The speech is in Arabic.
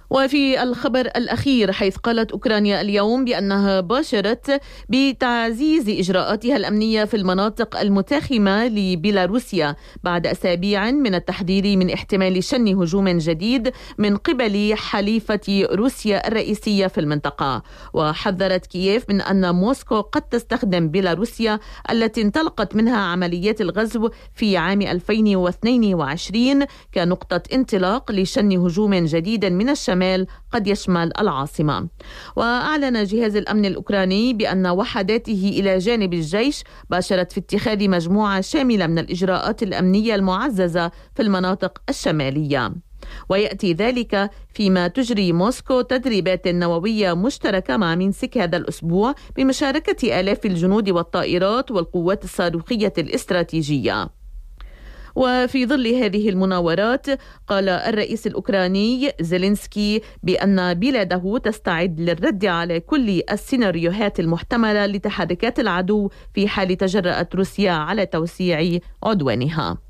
وفي الخبر الأخير، حيث قالت أوكرانيا اليوم بأنها باشرت بتعزيز إجراءاتها الأمنية في المناطق المتاخمة لبيلاروسيا بعد أسابيع من التحذير من احتمال شن هجوم جديد من قبل حليفة روسيا الرئيسية في المنطقة. وحذرت كييف من أن موسكو قد تستخدم بيلاروسيا التي انطلقت منها عمليات الغزو في عام 2022 كنقطة انطلاق لشن هجوم جديد من الشمال قد يشمل العاصمة. وأعلن جهاز الأمن الأوكراني بأن وحداته إلى جانب الجيش باشرت في اتخاذ مجموعة شاملة من الإجراءات الأمنية المعززة في المناطق الشمالية. ويأتي ذلك فيما تجري موسكو تدريبات نووية مشتركة مع مينسك هذا الأسبوع بمشاركة آلاف الجنود والطائرات والقوات الصاروخية الاستراتيجية. وفي ظل هذه المناورات، قال الرئيس الأوكراني زيلينسكي بأن بلاده تستعد للرد على كل السيناريوهات المحتملة لتحركات العدو في حال تجرأت روسيا على توسيع عدوانها.